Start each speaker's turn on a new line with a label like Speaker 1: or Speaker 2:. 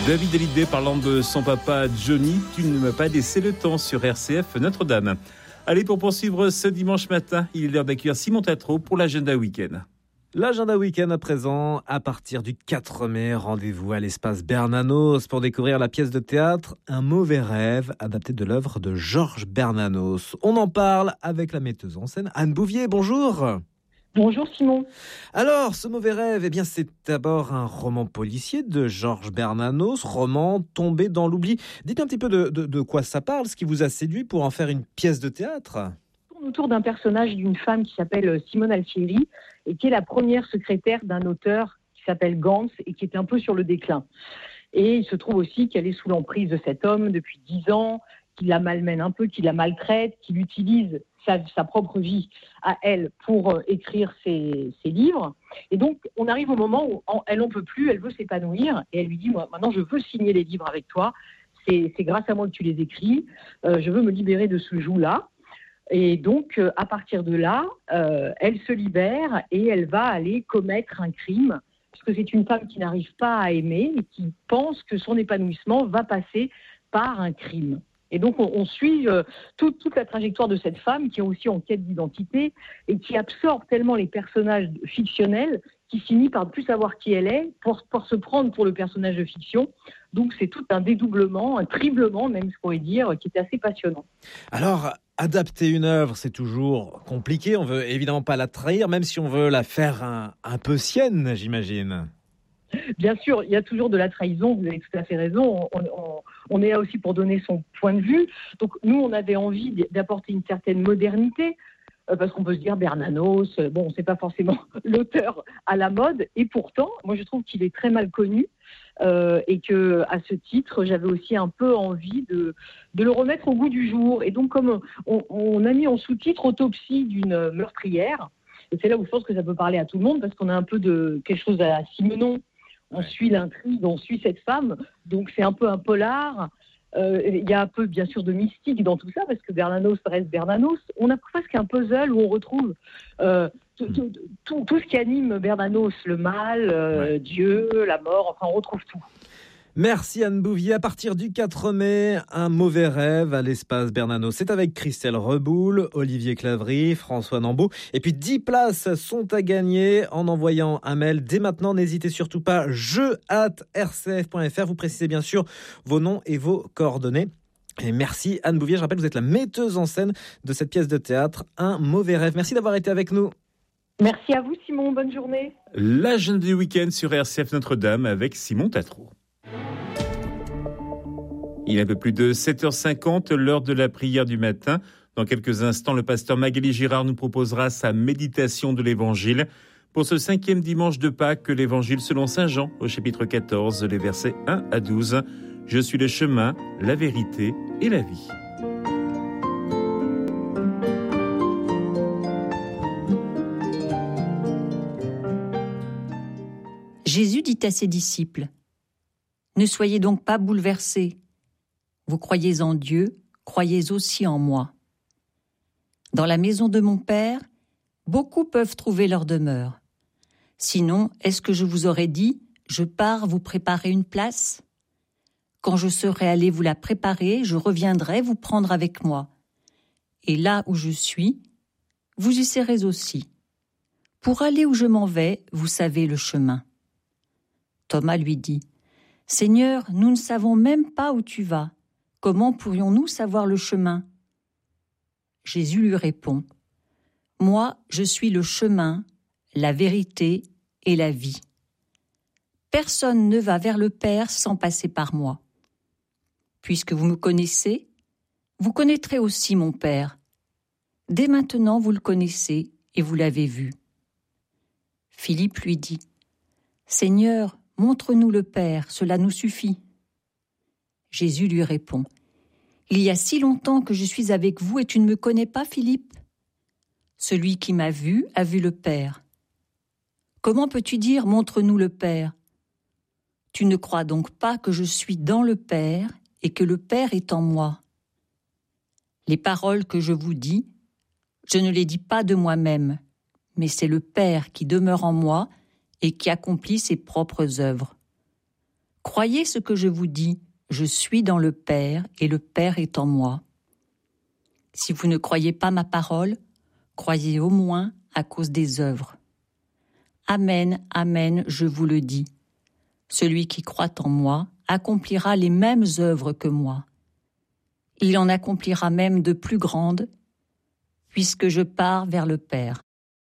Speaker 1: David Hallyday parlant de son papa Johnny, tu ne m'as pas laissé le temps sur RCF Notre-Dame. Allez, pour poursuivre ce dimanche matin, il est l'heure d'accueillir Simon Tatro pour l'agenda week-end.
Speaker 2: L'agenda week-end à présent, à partir du 4 mai, rendez-vous à l'espace Bernanos pour découvrir la pièce de théâtre Un mauvais rêve, adaptée de l'œuvre de Georges Bernanos. On en parle avec la metteuse en scène Anne Bouvier, bonjour.
Speaker 3: Bonjour Simon.
Speaker 2: Alors, Ce mauvais rêve, eh bien, c'est d'abord un roman policier de Georges Bernanos, roman tombé dans l'oubli. Dites un petit peu de quoi ça parle, ce qui vous a séduit pour en faire une pièce de théâtre.
Speaker 3: Autour d'un personnage d'une femme qui s'appelle Simone Alfieri et qui est la première secrétaire d'un auteur qui s'appelle Gans et qui est un peu sur le déclin. Et il se trouve aussi qu'elle est sous l'emprise de cet homme depuis 10 ans, qui la malmène un peu, qui la maltraite, qui utilise sa propre vie à elle pour écrire ses livres. Et donc, on arrive au moment où elle n'en peut plus, elle veut s'épanouir et elle lui dit « Moi, maintenant, je veux signer les livres avec toi. C'est grâce à moi que tu les écris. Je veux me libérer de ce joug-là. » Et donc, à partir de là, elle se libère et elle va aller commettre un crime, parce que c'est une femme qui n'arrive pas à aimer et qui pense que son épanouissement va passer par un crime. Et donc, on suit toute la trajectoire de cette femme qui est aussi en quête d'identité et qui absorbe tellement les personnages fictionnels qui finit par ne plus savoir qui elle est pour se prendre pour le personnage de fiction. Donc, c'est tout un dédoublement, un triplement même, je pourrais dire, qui est assez passionnant.
Speaker 2: Alors, adapter une œuvre, c'est toujours compliqué. On veut évidemment pas la trahir, même si on veut la faire un peu sienne, j'imagine.
Speaker 3: Bien sûr, il y a toujours de la trahison, vous avez tout à fait raison. On est là aussi pour donner son point de vue. Donc nous, on avait envie d'apporter une certaine modernité, parce qu'on peut se dire Bernanos, bon, c'est pas forcément l'auteur à la mode, et pourtant, moi je trouve qu'il est très mal connu, et que à ce titre, j'avais aussi un peu envie de le remettre au goût du jour. Et donc, comme on a mis en sous-titre Autopsie d'une meurtrière, et c'est là où je pense que ça peut parler à tout le monde, parce qu'on a un peu de quelque chose à Simenon. On suit l'intrigue, on suit cette femme, donc c'est un peu un polar. Il y a un peu, bien sûr, de mystique dans tout ça, parce que Bernanos reste Bernanos. On a presque un puzzle où on retrouve tout ce qui anime Bernanos, le mal, Dieu, la mort, enfin on retrouve tout.
Speaker 2: Merci Anne Bouvier. À partir du 4 mai, Un mauvais rêve à l'espace Bernanos. C'est avec Christelle Reboul, Olivier Clavry, François Nambeau. Et puis 10 places sont à gagner en envoyant un mail. Dès maintenant, n'hésitez surtout pas, jeu@rcf.fr. Vous précisez bien sûr vos noms et vos coordonnées. Et merci Anne Bouvier. Je rappelle que vous êtes la metteuse en scène de cette pièce de théâtre, Un mauvais rêve. Merci d'avoir été avec nous.
Speaker 3: Merci à vous Simon, bonne journée.
Speaker 1: L'agenda du week-end sur RCF Notre-Dame avec Simon Tatro. Il est un peu plus de 7h50, l'heure de la prière du matin. Dans quelques instants, le pasteur Magali Girard nous proposera sa méditation de l'Évangile pour ce 5e dimanche de Pâques, l'Évangile selon Saint Jean, au chapitre 14, les versets 1 à 12. « Je suis le chemin, la vérité et la vie ».
Speaker 4: Jésus dit à ses disciples : « Ne soyez donc pas bouleversés. Vous croyez en Dieu, croyez aussi en moi. Dans la maison de mon Père, beaucoup peuvent trouver leur demeure. Sinon, est-ce que je vous aurais dit, je pars vous préparer une place ? Quand je serai allé vous la préparer, je reviendrai vous prendre avec moi. Et là où je suis, vous y serez aussi. Pour aller où je m'en vais, vous savez le chemin. » Thomas lui dit : « Seigneur, nous ne savons même pas où tu vas. Comment pourrions-nous savoir le chemin ? » Jésus lui répond : « Moi, je suis le chemin, la vérité et la vie. Personne ne va vers le Père sans passer par moi. Puisque vous me connaissez, vous connaîtrez aussi mon Père. Dès maintenant, vous le connaissez et vous l'avez vu. » Philippe lui dit : « Seigneur, montre-nous le Père, cela nous suffit. » Jésus lui répond : « Il y a si longtemps que je suis avec vous et tu ne me connais pas, Philippe ? Celui qui m'a vu a vu le Père. Comment peux-tu dire « Montre-nous le Père » ? Tu ne crois donc pas que je suis dans le Père et que le Père est en moi. Les paroles que je vous dis, je ne les dis pas de moi-même, mais c'est le Père qui demeure en moi et qui accomplit ses propres œuvres. Croyez ce que je vous dis, je suis dans le Père et le Père est en moi. Si vous ne croyez pas ma parole, croyez au moins à cause des œuvres. Amen, amen, je vous le dis. Celui qui croit en moi accomplira les mêmes œuvres que moi. Il en accomplira même de plus grandes, puisque je pars vers le Père.